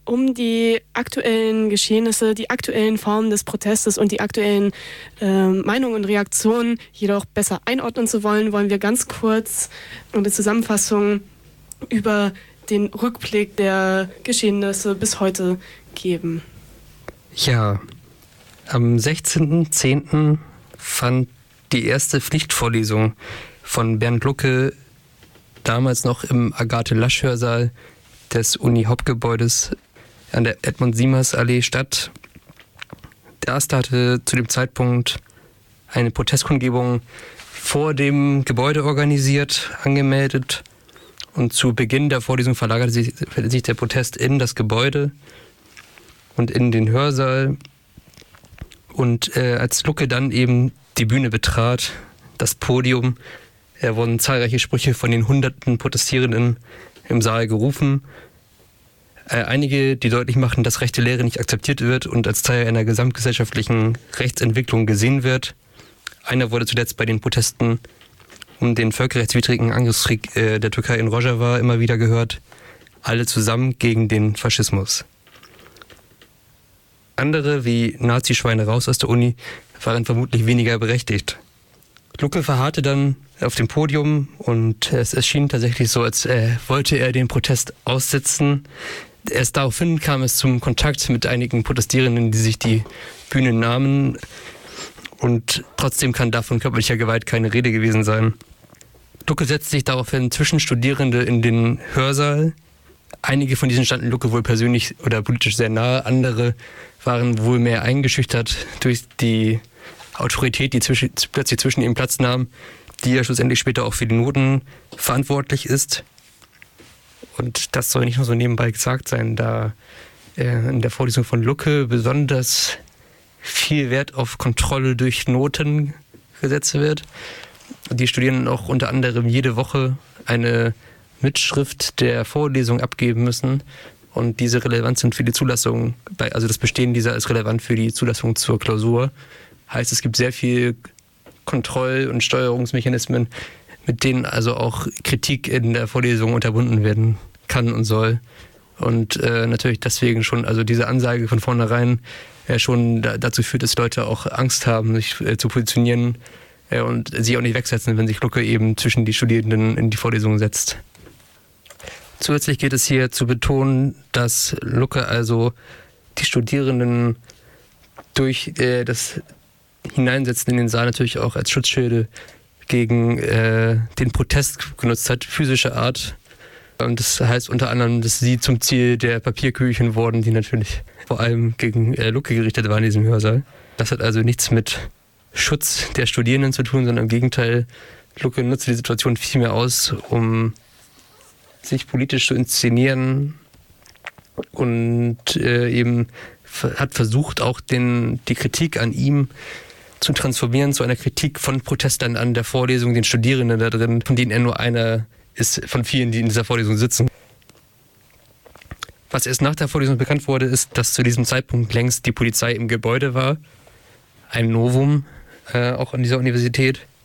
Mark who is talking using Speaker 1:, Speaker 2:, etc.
Speaker 1: Um die aktuellen Geschehnisse, die aktuellen Formen des Protestes und die aktuellen Meinungen und Reaktionen jedoch besser einordnen zu wollen, wollen wir ganz kurz eine Zusammenfassung über den Rückblick der Geschehnisse bis heute geben.
Speaker 2: Ja, am 16.10. fand die erste Pflichtvorlesung von Bernd Lucke, damals noch im Agathe-Lasch-Hörsaal des Uni-Hauptgebäudes an der Edmund-Siemers-Allee statt. Der erste hatte zu dem Zeitpunkt eine Protestkundgebung vor dem Gebäude organisiert, angemeldet. Und zu Beginn der Vorlesung verlagerte sich der Protest in das Gebäude und in den Hörsaal. Und als Lucke dann eben die Bühne betrat, das Podium, wurden zahlreiche Sprüche von den hunderten Protestierenden im Saal gerufen. Einige, die deutlich machten, dass rechte Lehre nicht akzeptiert wird und als Teil einer gesamtgesellschaftlichen Rechtsentwicklung gesehen wird. Einer wurde zuletzt bei den Protesten um den völkerrechtswidrigen Angriffskrieg der Türkei in Rojava immer wieder gehört. Alle zusammen gegen den Faschismus. Andere, wie Nazi-Schweine raus aus der Uni, waren vermutlich weniger berechtigt. Lucke verharrte dann auf dem Podium und es erschien tatsächlich so, als wollte er den Protest aussitzen. Erst daraufhin kam es zum Kontakt mit einigen Protestierenden, die sich die Bühne nahmen. Und trotzdem kann davon körperlicher Gewalt keine Rede gewesen sein. Lucke setzte sich daraufhin zwischen Studierende in den Hörsaal. Einige von diesen standen Lucke wohl persönlich oder politisch sehr nahe. Andere waren wohl mehr eingeschüchtert durch die Autorität, die plötzlich zwischen ihm Platz nahm, die ja schlussendlich später auch für die Noten verantwortlich ist. Und das soll nicht nur so nebenbei gesagt sein, da in der Vorlesung von Lucke besonders viel Wert auf Kontrolle durch Noten gesetzt wird. Die Studierenden auch unter anderem jede Woche eine Mitschrift der Vorlesung abgeben müssen und diese relevant sind für die Zulassung, also das Bestehen dieser ist relevant für die Zulassung zur Klausur. Heißt, es gibt sehr viel Kontroll- und Steuerungsmechanismen, mit denen also auch Kritik in der Vorlesung unterbunden werden kann und soll. Und natürlich deswegen schon, also diese Ansage von vornherein schon dazu führt, dass Leute auch Angst haben, sich zu positionieren und sich auch nicht wegsetzen, wenn sich Lucke eben zwischen die Studierenden in die Vorlesung setzt. Zusätzlich geht es hier zu betonen, dass Lucke also die Studierenden durch das Hineinsetzen in den Saal natürlich auch als Schutzschilde gegen den Protest genutzt hat, physischer Art. Und das heißt unter anderem, dass sie zum Ziel der Papierkügelchen wurden, die natürlich vor allem gegen Lucke gerichtet waren in diesem Hörsaal. Das hat also nichts mit Schutz der Studierenden zu tun, sondern im Gegenteil, Lucke nutzt die Situation viel mehr aus, um sich politisch zu inszenieren und eben hat versucht, auch die Kritik an ihm zu transformieren zu einer Kritik von Protestern an der Vorlesung, den Studierenden da drin, von denen er nur einer ist von vielen, die in dieser Vorlesung sitzen. Was erst nach der Vorlesung bekannt wurde, ist, dass zu diesem Zeitpunkt längst die Polizei im Gebäude war. Ein Novum, auch an dieser Universität.